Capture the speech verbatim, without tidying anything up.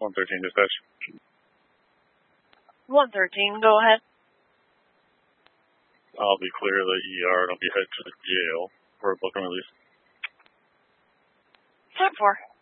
one thirteen dispatch. one thirteen, go ahead. I'll be clear of the E R and I'll be headed to the jail for a book and release. ten four.